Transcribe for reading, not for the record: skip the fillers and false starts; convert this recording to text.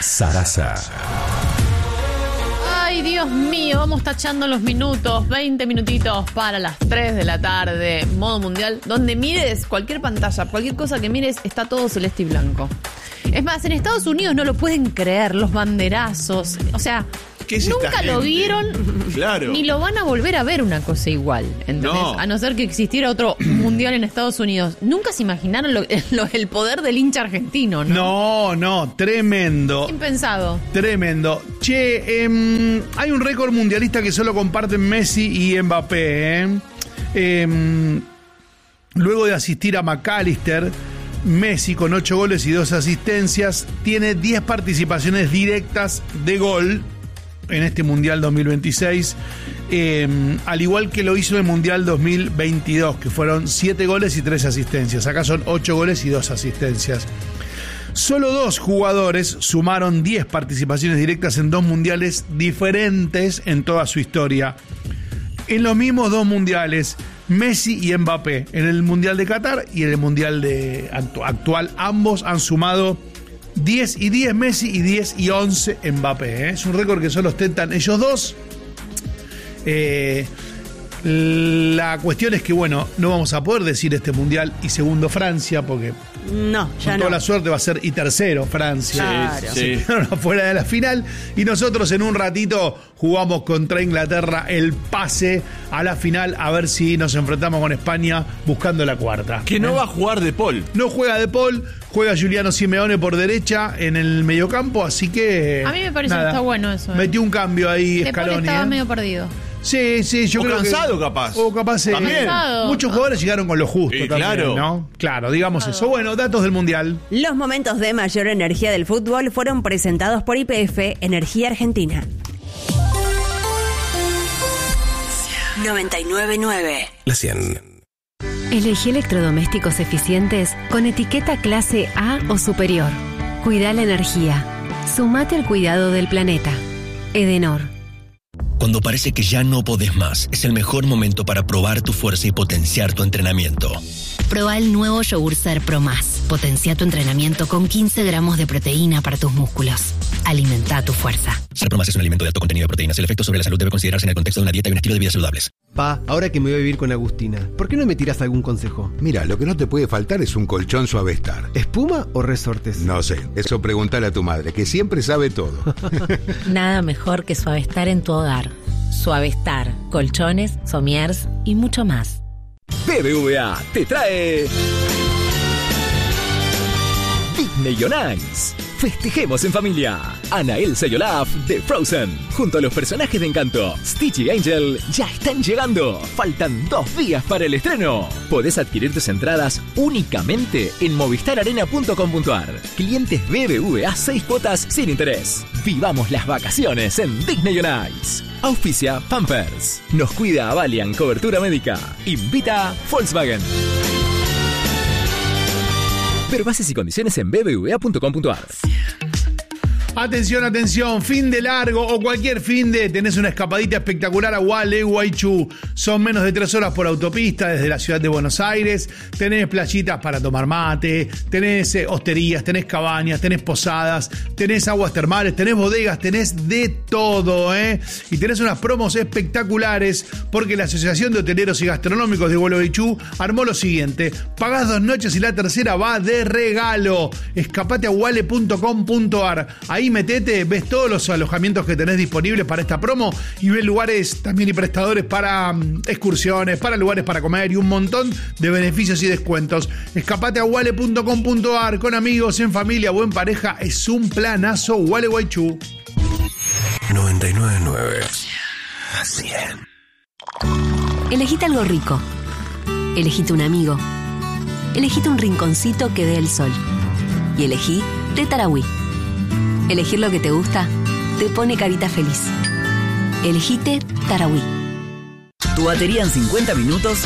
Sarasa. Ay, Dios mío, vamos tachando los minutos, 20 minutitos para las 3 de la tarde, modo mundial, donde mires cualquier pantalla, cualquier cosa que mires, está todo celeste y blanco. Es más, en Estados Unidos no lo pueden creer, los banderazos, o sea, nunca lo vieron, claro, ni lo van a volver a ver una cosa igual, ¿entendés? No. A no ser que existiera otro mundial en Estados Unidos. Nunca se imaginaron el poder del hincha argentino, ¿no? No, tremendo. Impensado. Tremendo. Che, hay un récord mundialista que solo comparten Messi y Mbappé. Luego de asistir a McAllister, Messi, con 8 goles y 2 asistencias, tiene 10 participaciones directas de gol en este Mundial 2026, al igual que lo hizo en el Mundial 2022, que fueron 7 goles y 3 asistencias. Acá son 8 goles y 2 asistencias. Solo 2 jugadores sumaron 10 participaciones directas en 2 mundiales diferentes en toda su historia. En los mismos 2 mundiales, Messi y Mbappé, en el Mundial de Qatar y en el Mundial actual, ambos han sumado 10 y 10 Messi y 10 y 11 Mbappé. Es un récord que solo ostentan ellos dos. La cuestión es que, bueno, no vamos a poder decir este mundial y segundo Francia, porque no, ya con toda la suerte va a ser y tercero Francia. Claro. Se quedaron afuera de la final y nosotros en un ratito jugamos contra Inglaterra el pase a la final, a ver si nos enfrentamos con España buscando la cuarta. Que no va a jugar De Paul. No juega De Paul, juega Giuliano Simeone por derecha en el mediocampo, así que A mí me parece que está bueno eso. Metió un cambio ahí De Paul Scaloni. estaba medio perdido. Sí, yo o creo cansado, que, capaz. O capaz También. muchos jugadores llegaron con lo justo también, claro. ¿no? Claro, digamos eso. Bueno, datos del Mundial. Los momentos de mayor energía del fútbol fueron presentados por YPF Energía Argentina. 99.9. La 100. Elegí electrodomésticos eficientes con etiqueta clase A o superior. Cuida la energía. Sumate al cuidado del planeta. Edenor. Cuando parece que ya no podés más, es el mejor momento para probar tu fuerza y potenciar tu entrenamiento. Proba el nuevo Yogur Ser Pro Más. Potencia tu entrenamiento con 15 gramos de proteína para tus músculos. Alimenta tu fuerza. Ser Pro Más es un alimento de alto contenido de proteínas. El efecto sobre la salud debe considerarse en el contexto de una dieta y un estilo de vida saludables. Pa, ahora que me voy a vivir con Agustina, ¿por qué no me tiras algún consejo? Mira, lo que no te puede faltar es un colchón Suavestar. ¿Espuma o resortes? No sé, eso preguntale a tu madre, que siempre sabe todo. Nada mejor que Suavestar en tu hogar. Suavestar, colchones, somiers y mucho más. BBVA te trae Disney on Ice. Festejemos en familia. Anna, Elsa y Olaf de Frozen, junto a los personajes de Encanto, Stitch y Angel, ya están llegando. Faltan 2 días para el estreno. Podés adquirir tus entradas únicamente en movistararena.com.ar. Clientes BBVA 6 cuotas sin interés. Vivamos las vacaciones en Disney on Ice. Auspicia Pampers. Nos cuida Avalian Cobertura Médica. Invita Volkswagen. Ver bases y condiciones en bbva.com.ar. Atención, fin de largo o cualquier fin de, tenés una escapadita espectacular a Gualeguaychú. Son menos de 3 horas por autopista desde la ciudad de Buenos Aires. Tenés playitas para tomar mate, tenés hosterías, tenés cabañas, tenés posadas, tenés aguas termales, tenés bodegas, tenés de todo, ¿eh? Y tenés unas promos espectaculares porque la Asociación de Hoteleros y Gastronómicos de Gualeguaychú armó lo siguiente: pagás 2 noches y la tercera va de regalo. Escapate a guale.com.ar. Ahí metete, ves todos los alojamientos que tenés disponibles para esta promo y ves lugares también y prestadores para excursiones, para lugares para comer y un montón de beneficios y descuentos. Escapate a guale.com.ar con amigos, en familia o en pareja. Es un planazo. Gualeguaychú. 99.9. 100. Elegite algo rico. Elegite un amigo. Elegite un rinconcito que dé el sol. Y elegí de Tarahui. Elegir lo que te gusta te pone carita feliz. Elegite Tarahui. Tu batería en 50 minutos